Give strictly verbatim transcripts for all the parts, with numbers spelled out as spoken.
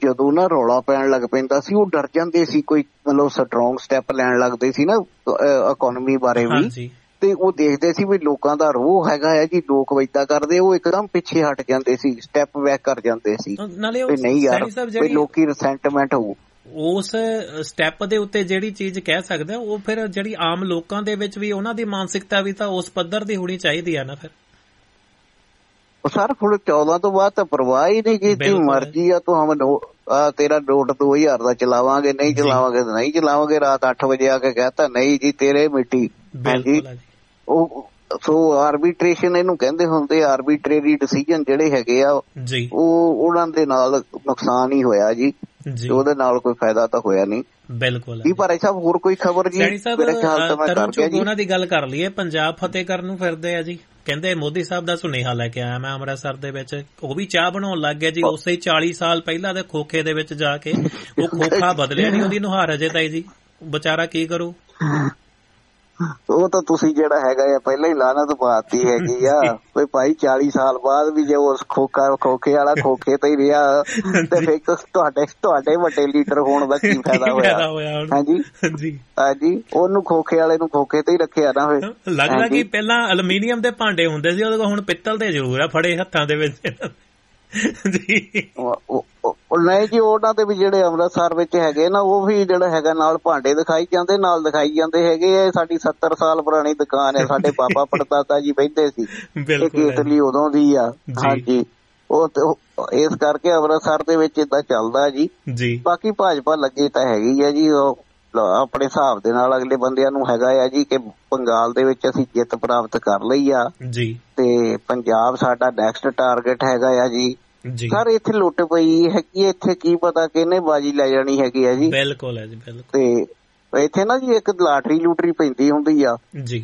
ਜਦੋਂ ਨਾ ਰੌਲਾ ਪੈਣ ਲੱਗ ਪੈਂਦਾ ਸੀ ਉਹ ਡਰ ਜਾਂਦੇ ਸੀ, ਕੋਈ ਮਤਲਬ ਸਟਰੋਂਗ ਸਟੈਪ ਲੈਣ ਲੱਗਦੇ ਸੀ ਨਾ ਇਕੋਨਮੀ ਬਾਰੇ ਵੀ, ਤੇ ਉਹ ਦੇਖਦੇ ਸੀ ਵੀ ਲੋਕਾਂ ਦਾ ਰੋਹ ਹੈਗਾ ਹੈ ਜੀ, ਲੋਕ ਏਦਾਂ ਕਰਦੇ, ਉਹ ਇੱਕਦਮ ਪਿੱਛੇ ਹਟ ਜਾਂਦੇ ਸੀ, ਸਟੈਪ ਬੈਕ ਕਰ ਜਾਂਦੇ ਸੀ ਵੀ ਨਹੀਂ ਯਾਰ ਵੀ ਲੋਕੀ ਰਿਸੈਂਟਮੈਂਟ ਹੋਊ। ਉਸ ਸਟੈਪ ਦੇ ਉੱਤੇ ਜਿਹੜੀ ਚੀਜ਼ ਕਹਿ ਸਕਦੇ ਉਹ ਫਿਰ ਜਿਹੜੀ ਆਮ ਲੋਕਾਂ ਦੇ ਵਿੱਚ ਵੀ ਉਹਨਾਂ ਦੀ ਮਾਨਸਿਕਤਾ ਵੀ ਤਾਂ ਉਸ ਪੱਧਰ ਦੀ ਹੋਣੀ ਚਾਹੀਦੀ ਆ ਨਾ। ਫਿਰ ਸਰ ਹੁਣ ਚੌਦਾਂ ਤੋਂ ਬਾਅਦ ਤਾਂ ਪਰਵਾਹ ਹੀ ਨਹੀਂ ਕੀਤੀ, ਮਰਜ਼ੀ ਆ ਤੂੰ ਹਮ ਤੇਰਾ ਨੋਟ ਦੋ ਹਜ਼ਾਰ ਦਾ ਚਲਾਵਾਂਗੇ, ਨਹੀਂ ਚਲਾਵਾਂਗੇ ਤਾਂ ਨਹੀਂ ਚਲਾਵਾਂਗੇ। ਰਾਤ ਅੱਠ ਵਜੇ ਆ ਕੇ ਕਹਿਤਾ ਨਹੀਂ ਜੀ ਤੇਰੇ ਮਿੱਟੀ। ਹਾਂਜੀ ਉਹ ਸੋ ਆਰਬੀਟ੍ਰੇਸ਼ਨ ਇਹਨੂੰ ਕਹਿੰਦੇ ਹੁੰਦੇ, ਆਰਬੀਟਰੇਰੀ ਡਿਸੀਜਨ ਜਿਹੜੇ ਹੈਗੇ ਆ ਉਹ ਉਹਨਾਂ ਦੇ ਨਾਲ ਨੁਕਸਾਨ ਹੀ ਹੋਇਆ ਜੀ, ਉਹਦੇ ਨਾਲ ਕੋਈ ਫਾਇਦਾ ਤਾਂ ਹੋਇਆ ਨਹੀਂ। ਬਿਲਕੁਲ ਜੀ ਭਾਈ ਸਾਹਿਬ ਹੋਰ ਕੋਈ ਖਬਰ ਜੀ? ਮੇਰੇ ਖਿਆਲ ਤਾਂ ਮੈਂ ਕਰ ਗਿਆ ਜੀ। ਉਹਨਾਂ ਦੀ ਗੱਲ ਕਰ ਲਈਏ, ਪੰਜਾਬ ਫਤਿਹ ਕਰਨ ਨੂੰ ਫਿਰਦੇ ਆ ਜੀ, ਕਹਿੰਦੇ ਮੋਦੀ ਸਾਹਿਬ ਦਾ ਸੁਨੇਹਾ ਲੈ ਕੇ ਆਇਆ ਮੈਂ ਅੰਮ੍ਰਿਤਸਰ ਦੇ ਵਿੱਚ, ਉਹ ਵੀ ਚਾਹ ਬਣਾਉਣ ਲੱਗ ਗਿਆ ਜੀ ਉਸੇ ਚਾਲੀ ਸਾਲ ਪਹਿਲਾਂ ਦੇ ਖੋਖੇ ਦੇ ਵਿੱਚ ਜਾ ਕੇ। ਉਹ ਖੋਖਾ ਬਦਲਿਆ ਨੀ, ਉਹਦੀ ਨੁਹਾਰ ਅਜੇ ਤਾਈ ਜੀ, ਵਿਚਾਰਾ ਕੀ ਕਰੂ। ਉਹ ਤਾਂ ਤੁਸੀਂ ਜਿਹੜਾ ਹੈਗਾ ਆ ਪਹਿਲਾਂ ਹੀ ਲਾਹਨਤ ਪਾਤੀ ਹੈਗੀ ਆ ਵੀ ਭਾਈ ਚਾਲੀ ਸਾਲ ਬਾਅਦ ਵੀ ਜੇ ਉਸ ਖੋਖਾ ਖੋਖੇ ਵਾਲਾ ਖੋਖੇ ਤੇ ਹੀ ਰਿਹਾ ਤੇ ਫਿਰ ਤੁਹਾਡੇ ਤੁਹਾਡੇ ਵੱਡੇ ਲੀਡਰ ਹੋਣ ਦਾ ਕੀ ਫਾਇਦਾ ਹੋਇਆ। ਹਾਂਜੀ ਹਾਂਜੀ ਉਹਨੂੰ ਖੋਖੇ ਵਾਲੇ ਨੂੰ ਖੋਖੇ ਤੇ ਹੀ ਰੱਖਿਆ ਨਾ ਹੋਏ। ਲੱਗਦਾ ਕਿ ਪਹਿਲਾਂ ਅਲਮੀਨੀਅਮ ਦੇ ਭਾਂਡੇ ਹੁੰਦੇ ਸੀ, ਉਹਦੇ ਕੋਲ ਹੁਣ ਪਿੱਤਲ ਦੇ ਜ਼ਰੂਰ ਆ ਫੜੇ ਹੱਥਾਂ ਦੇ ਵਿੱਚ ਜੀ। ਨਹੀਂ ਜੀ ਉਹਨਾਂ ਦੇ ਵੀ ਜਿਹੜੇ ਅੰਮ੍ਰਿਤਸਰ ਵਿੱਚ ਹੈਗੇ ਨਾ ਉਹ ਵੀ ਜਿਹੜਾ ਹੈਗਾ ਨਾਲ ਭਾਂਡੇ ਦਿਖਾਈ ਜਾਂਦੇ, ਨਾਲ ਦਿਖਾਈ ਜਾਂਦੇ ਹੈਗੇ। ਇਹ ਸਾਡੀ ਸੱਤਰ ਸਾਲ ਪੁਰਾਣੀ ਦੁਕਾਨ ਹੈ, ਸਾਡੇ ਪਾਪਾ ਪੜਦਾਦਾ ਜੀ ਬਹਿੰਦੇ ਸੀ, ਇਹ ਕੇਤਲੀ ਉਦੋਂ ਦੀ ਆ। ਹਾਂਜੀ ਉਹ ਇਸ ਕਰਕੇ ਅੰਮ੍ਰਿਤਸਰ ਦੇ ਵਿੱਚ ਏਦਾਂ ਚੱਲਦਾ ਜੀ। ਬਾਕੀ ਭਾਜਪਾ ਲੱਗੀ ਤਾਂ ਹੈਗੀ ਆ ਜੀ, ਉਹ ਆਪਣੇ ਹਿਸਾਬ ਦੇ ਨਾਲ ਅਗਲੇ ਬੰਦਿਆਂ ਨੂੰ ਹੈਗਾ ਆ ਜੀ ਕਿ ਬੰਗਾਲ ਦੇ ਵਿੱਚ ਅਸੀਂ ਜਿੱਤ ਪ੍ਰਾਪਤ ਕਰ ਲਈ ਆ ਤੇ ਪੰਜਾਬ ਸਾਡਾ ਨੈਕਸਟ ਟਾਰਗੇਟ ਹੈਗਾ ਆ ਜੀ। ਸਰ ਇੱਥੇ ਲੁੱਟ ਪਈ ਹੈਗੀ, ਇੱਥੇ ਕੀ ਪਤਾ ਕਿਹਨੇ ਬਾਜੀ ਲੈ ਜਾਣੀ ਹੈਗੀ ਆ ਜੀ। ਬਿਲਕੁਲ ਹੈ ਜੀ ਬਿਲਕੁਲ। ਤੇ ਇੱਥੇ ਨਾ ਜੀ ਇੱਕ ਲਾਟਰੀ ਲੂਟਰੀ ਪੈਂਦੀ ਹੁੰਦੀ ਆ ਜੀ,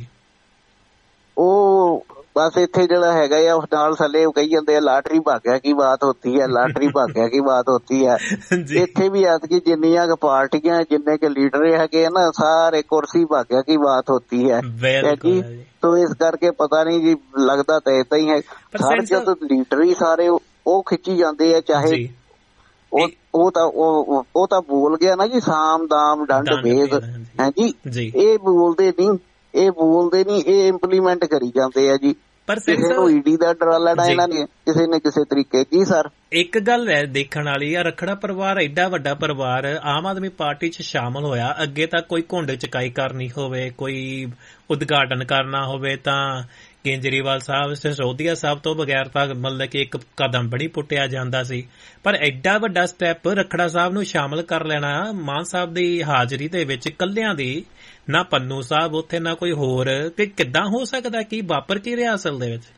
ਉਹ ਬਸ ਇੱਥੇ ਜਿਹੜਾ ਹੈਗਾ ਆ ਉਸ ਨਾਲ ਥੱਲੇ ਕਹੀ ਜਾਂਦੇ ਆ ਲਾਟਰੀ ਭਾਗਿਆ ਕੀ ਬਾਤ ਹੋਤੀ ਹੈ, ਲਾਟਰੀ ਭਾਗਿਆ ਕੀ ਬਾਤ ਹੋਤੀ ਹੈ। ਇੱਥੇ ਵੀ ਐਤਕੀ ਜਿੰਨੀਆਂ ਕੁ ਪਾਰਟੀਆਂ ਜਿੰਨੇ ਕੁ ਲੀਡਰ ਹੈਗੇ ਆ ਨਾ ਸਾਰੇ ਕੁਰਸੀ ਭਾਗਿਆ ਕੀ ਬਾਤ ਹੋਤੀ ਹੈ ਜੀ। ਤੋ ਇਸ ਕਰਕੇ ਪਤਾ ਨਹੀਂ ਜੀ, ਲੱਗਦਾ ਤਾਂ ਏਦਾਂ ਹੀ ਹੈ। ਸਾਰੇ ਜਦੋਂ ਲੀਡਰ ਹੀ ਸਾਰੇ ਉਹ ਖਿੱਚੀ ਜਾਂਦੇ ਆ, ਚਾਹੇ ਉਹ ਉਹ ਤਾਂ ਉਹ ਉਹ ਤਾਂ ਬੋਲ ਗਿਆ ਨਾ ਜੀ ਸਾਮ ਦਾਮ ਡੰਡ ਭੇਦ ਹੈ ਜੀ, ਇਹ ਬੋਲਦੇ ਨਹੀਂ, ਇਹ ਬੋਲਦੇ ਨਹੀਂ, ਇਹ ਇੰਪਲੀਮੈਂਟ ਕਰੀ ਜਾਂਦੇ ਆ ਜੀ। ਕਿਸੇ ਨੂੰ ਈਡੀ ਦਾ ਡਰਾ ਲੈਣਾ ਇਹਨਾਂ ਨੇ ਕਿਸੇ ਨੇ ਕਿਸੇ ਤਰੀਕੇ। ਜੀ ਸਰ ਇੱਕ ਗੱਲ ਹੈ ਦੇਖਣ ਵਾਲੀ ਆ, ਰੱਖੜਾ ਪਰਿਵਾਰ ਐਡਾ ਵੱਡਾ ਪਰਿਵਾਰ ਆਮ ਆਦਮੀ ਪਾਰਟੀ ਚ ਸ਼ਾਮਲ ਹੋਇਆ, ਅੱਗੇ ਤਾਂ ਕੋਈ ਘੁੰਡ ਚਕਾਈ ਕਰਨੀ ਹੋਵੇ, ਕੋਈ ਉਦਘਾਟਨ ਕਰਨਾ ਹੋਵੇ ਤਾਂ ਕੇਜਰੀਵਾਲ ਸਾਹਿਬ ਸਿਸੋਦੀਆ ਸਾਹਿਬ ਤੋਂ ਬਗੈਰ ਤਾਂ ਮਤਲਬ ਕਿ ਇੱਕ ਕਦਮ ਬੜੀ ਪੁੱਟਿਆ ਜਾਂਦਾ ਸੀ, ਪਰ ਐਡਾ ਵੱਡਾ ਸਟੈਪ ਰੱਖੜਾ ਸਾਹਿਬ ਨੂੰ ਸ਼ਾਮਲ ਕਰ ਲੈਣਾ ਮਾਨ ਸਾਹਿਬ ਦੀ ਹਾਜ਼ਰੀ ਦੇ ਵਿੱਚ ਇਕੱਲਿਆਂ ਦੀ, ਨਾ ਪੰਨੂ ਸਾਹਿਬ ਉੱਥੇ ਨਾ ਕੋਈ ਹੋਰ, ਕਿ ਕਿੱਦਾਂ ਹੋ ਸਕਦਾ, ਕੀ ਵਾਪਰ ਕੀ ਰਿਹਾ ਅਸਲ ਦੇ ਵਿੱਚ?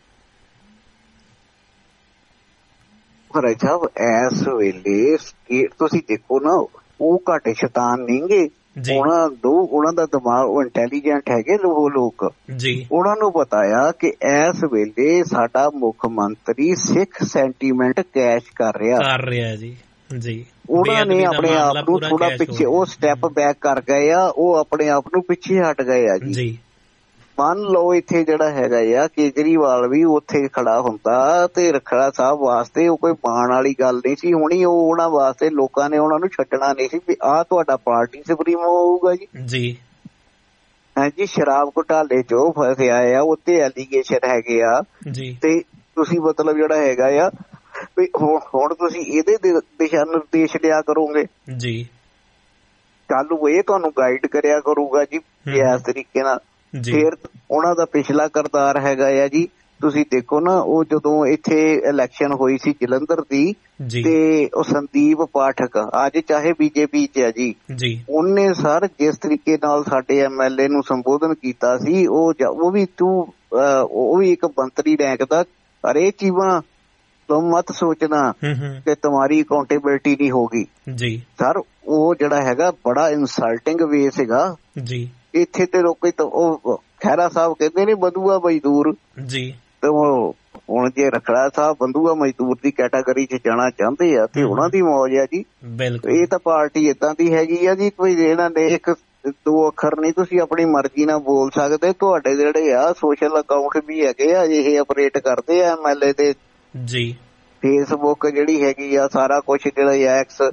ਭਾਈ ਸਾਹਿਬ ਇਸ ਵੇਲੇ ਤੁਸੀਂ ਦੇਖੋ ਨਾ, ਉਹ ਘੱਟ ਸ਼ੈਤਾਨ ਨਹੀਂਗੇ, ਉਹਨਾਂ ਦੋ ਉਹਨਾਂ ਦਾ ਦਿਮਾਗ ਉਹ ਇੰਟੈਲੀਜੈਂਟ ਹੈਗੇ ਉਹ ਲੋਕ ਜੀ, ਉਹਨਾਂ ਨੂੰ ਪਤਾ ਆ ਕਿ ਇਸ ਵੇਲੇ ਸਾਡਾ ਮੁੱਖ ਮੰਤਰੀ ਸਿੱਖ ਸੈਂਟੀਮੈਂਟ ਕੈਚ ਕਰ ਰਿਹਾ ਕਰ ਰਿਹਾ ਜੀ ਜੀ ਉਹਨਾਂ ਨੇ ਆਪਣੇ ਆਪ ਨੂੰ ਥੋੜਾ ਪਿੱਛੇ, ਉਹ ਸਟੈਪ ਬੈਕ ਕਰ ਗਏ ਆ, ਉਹ ਆਪਣੇ ਆਪ ਨੂੰ ਪਿੱਛੇ ਹਟ ਗਏ ਆ ਜੀ। ਮੰਨ ਲਓ ਇੱਥੇ ਜਿਹੜਾ ਹੈਗਾ ਆ ਕੇਜਰੀਵਾਲ ਵੀ ਉੱਥੇ ਖੜਾ ਹੁੰਦਾ ਤੇ ਰੱਖੜਾ ਸਾਹਿਬ ਵਾਸਤੇ ਉਹ ਕੋਈ ਮਾਣ ਵਾਲੀ ਗੱਲ ਨਹੀਂ ਸੀ ਹੋਣੀ, ਉਹ ਉਹਨਾਂ ਵਾਸਤੇ ਲੋਕਾਂ ਨੇ ਉਹਨਾਂ ਨੂੰ ਛੱਡਣਾ ਨਹੀਂ ਸੀ ਵੀ ਆਹ ਤੁਹਾਡਾ ਪਾਰਟੀ ਸੁਪਰੀਮੋ ਹੋਊਗਾ ਜੀ ਜੀ ਹਾਂਜੀ। ਸ਼ਰਾਬ ਘੁਟਾਲੇ ਚ ਉਹ ਫਸਿਆ ਆ, ਉੱਤੇ ਐਲੀਗੇਸ਼ਨ ਹੈਗੇ ਆ ਤੇ ਤੁਸੀਂ ਮਤਲਬ ਜਿਹੜਾ ਹੈਗਾ ਆ ਵੀ ਹੁਣ ਤੁਸੀਂ ਇਹਦੇ ਦਿਸ਼ਾ ਨਿਰਦੇਸ਼ ਲਿਆ ਕਰੋਗੇ ਜੀ, ਕੱਲ ਨੂੰ ਇਹ ਤੁਹਾਨੂੰ ਗਾਈਡ ਕਰਿਆ ਕਰੂਗਾ ਜੀ ਇਸ ਤਰੀਕੇ ਨਾਲ। ਫਿਰ ਉਹਨਾਂ ਦਾ ਪਿਛਲਾ ਕਰਤਾਰ ਹੈਗਾ ਆ ਜੀ, ਤੁਸੀਂ ਦੇਖੋ ਨਾ ਉਹ ਜਦੋਂ ਇੱਥੇ ਇਲੈਕਸ਼ਨ ਹੋਈ ਸੀ ਜਲੰਧਰ ਦੀ ਤੇ ਉਹ ਸੰਦੀਪ ਪਾਠਕ ਅੱਜ ਚਾਹੇ ਬੀਜੇਪੀ ਚ ਆ ਜੀ, ਉਹਨੇ ਸਰ ਜਿਸ ਤਰੀਕੇ ਨਾਲ ਸਾਡੇ ਐਮ ਐਲ ਏ ਨੂੰ ਸੰਬੋਧਨ ਕੀਤਾ ਸੀ, ਉਹ ਉਹ ਵੀ ਤੂੰ ਉਹ ਵੀ ਇੱਕ ਮੰਤਰੀ ਰੈਂਕ ਦਾ, ਅਰੇ ਚੀਵਾਂ ਤੁਮ ਮਤ ਸੋਚਣਾ ਕਿ ਤੁਹਾਡੀ ਅਕਾਊਂਟੇਬਿਲਿਟੀ ਨਹੀਂ ਹੋਗੀ ਜੀ। ਸਰ ਉਹ ਜਿਹੜਾ ਹੈਗਾ ਬੜਾ ਇਨਸਲਟਿੰਗ ਵੇ ਸੀਗਾ ਜੀ। ਇੱਥੇ ਤੇ ਲੋਕੀ ਤਾਂ ਉਹ ਖਹਿਰਾ ਸਾਹਿਬ ਕਹਿੰਦੇ ਨੇ ਬੰਦੂਆ ਮਜ਼ਦੂਰ ਜੀ, ਤੇ ਉਹ ਹੁਣ ਜੇ ਰੱਖੜਾ ਸਾਹਿਬ ਬੰਦੂਆ ਮਜ਼ਦੂਰ ਦੀ ਕੈਟਾਗਰੀ ਚ ਜਾਣਾ ਚਾਹੁੰਦੇ ਆ ਤੇ ਉਹਨਾਂ ਦੀ ਮੌਜ ਆ ਜੀ। ਇਹ ਤਾਂ ਪਾਰਟੀ ਏਦਾਂ ਦੀ ਹੈਗੀ ਆ ਜੀ, ਕੋਈ ਇਹਨਾਂ ਨੇ ਇੱਕ ਦੋ ਅੱਖਰ ਨਹੀਂ ਤੁਸੀਂ ਆਪਣੀ ਮਰਜ਼ੀ ਨਾਲ ਬੋਲ ਸਕਦੇ। ਤੁਹਾਡੇ ਜਿਹੜੇ ਆ ਸੋਸ਼ਲ ਅਕਾਊਂਟ ਵੀ ਹੈਗੇ ਆ, ਇਹ ਆਪਰੇਟ ਕਰਦੇ ਆ ਐਮ ਐਲ ਏ ਦੇ ਜੀ। ਫੇਸਬੁੱਕ ਜਿਹੜੀ ਹੈਗੀ ਆ ਸਾਰਾ ਕੁਛ ਜਿਹੜਾ ਐਕਸ